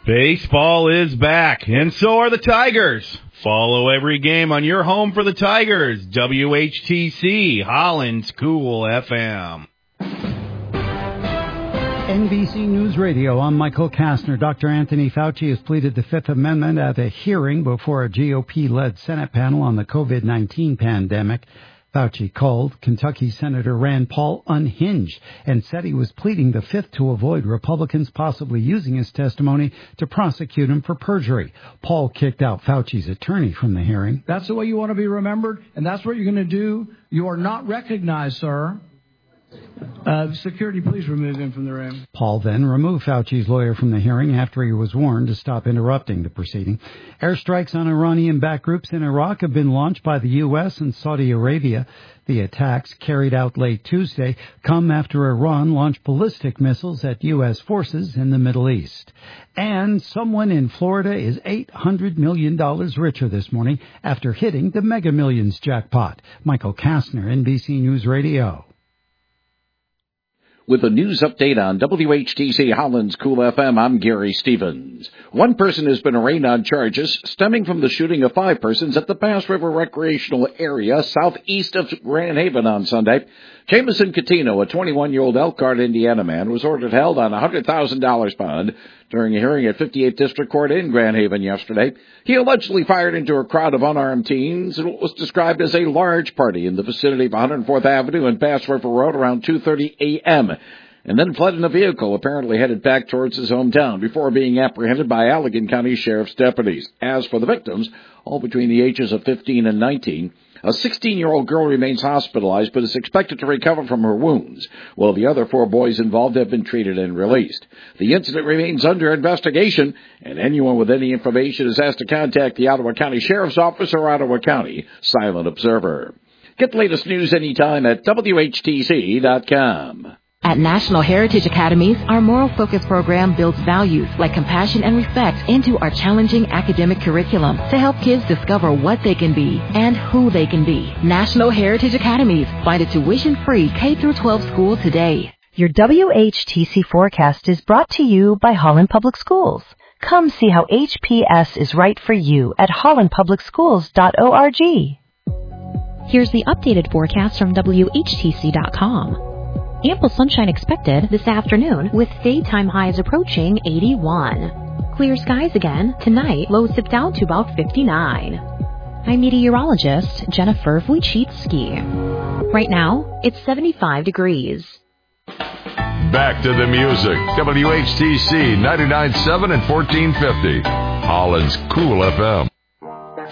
Baseball is back, and so are the Tigers. Follow every game on your home for the Tigers. WHTC, Holland's Cool FM. NBC News Radio, I'm Michael Kastner. Dr. Anthony Fauci has pleaded the Fifth Amendment at a hearing before a GOP-led Senate panel on the COVID-19 pandemic. Fauci called Kentucky Senator Rand Paul unhinged and said he was pleading the Fifth to avoid Republicans possibly using his testimony to prosecute him for perjury. Paul kicked out Fauci's attorney from the hearing. That's the way you want to be remembered, and that's what you're going to do. You are not recognized, sir. Security, please remove him from the room. Paul then removed Fauci's lawyer from the hearing after he was warned to stop interrupting the proceeding. Airstrikes on Iranian-backed groups in Iraq have been launched by the U.S. and Saudi Arabia. The attacks, carried out late Tuesday, come after Iran launched ballistic missiles at U.S. forces in the Middle East. And someone in Florida is $800 million richer this morning after hitting the Mega Millions jackpot. Michael Kastner, NBC News Radio. With a news update on WHTC Holland's Cool FM, I'm Gary Stevens. One person has been arraigned on charges stemming from the shooting of 5 persons at the Bass River Recreational Area southeast of Grand Haven on Sunday. Jameson Catino, a 21-year-old Elkhart, Indiana man, was ordered held on a $100,000 bond during a hearing at 58th District Court in Grand Haven yesterday. He allegedly fired into a crowd of unarmed teens in what was described as a large party in the vicinity of 104th Avenue and Bass River Road around 2:30 a.m., and then fled in a vehicle apparently headed back towards his hometown before being apprehended by Allegan County Sheriff's deputies. As for the victims, all between the ages of 15 and 19, a 16-year-old girl remains hospitalized but is expected to recover from her wounds, while the other 4 boys involved have been treated and released. The incident remains under investigation, and anyone with any information is asked to contact the Ottawa County Sheriff's Office or Ottawa County Silent Observer. Get the latest news anytime at WHTC.com. At National Heritage Academies, our moral focus program builds values like compassion and respect into our challenging academic curriculum to help kids discover what they can be and who they can be. National Heritage Academies. Find a tuition-free K-12 school today. Your WHTC forecast is brought to you by Holland Public Schools. Come see how HPS is right for you at hollandpublicschools.org. Here's the updated forecast from WHTC.com. Ample sunshine expected this afternoon with daytime highs approaching 81. Clear skies again. Tonight, lows dip down to about 59. I'm meteorologist Jennifer Wojcicki. Right now, it's 75 degrees. Back to the music. WHTC 99.7 and 1450. Holland's Cool FM.